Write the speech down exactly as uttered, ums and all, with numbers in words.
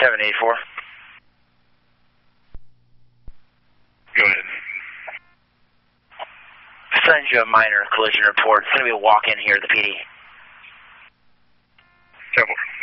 seven eighty-four. Go ahead. Send you a minor collision report. It's going to be a walk-in here at the P D. ten four.